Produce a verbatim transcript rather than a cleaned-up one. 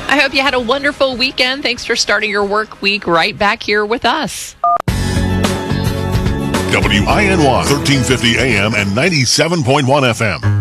I hope you had a wonderful weekend. Thanks for starting your work week right back here with us. W I N Y, thirteen fifty A M and ninety-seven point one F M.